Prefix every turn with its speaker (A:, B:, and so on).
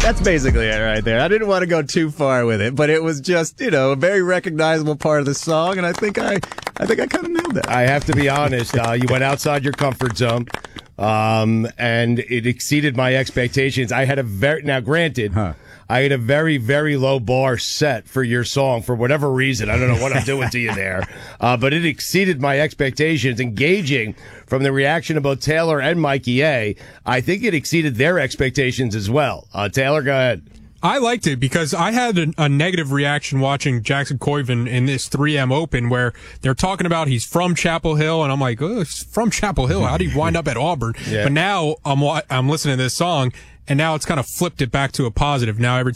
A: That's basically it right there. I didn't want to go too far with it, but it was just, a very recognizable part of the song, and I think I kind of nailed it.
B: I have to be honest. You went outside your comfort zone, and it exceeded my expectations. I had I had a very, very low bar set for your song for whatever reason. I don't know what I'm doing to you there. But it exceeded my expectations. Engaging from the reaction of both Taylor and Mikey A, I think it exceeded their expectations as well. Taylor, go ahead.
C: I liked it because I had a negative reaction watching Jackson Koiven in this 3M Open where they're talking about he's from Chapel Hill, and I'm like, oh, he's from Chapel Hill. How did he wind up at Auburn?
B: Yeah.
C: But now I'm listening to this song, and now it's kind of flipped it back to a positive. Now every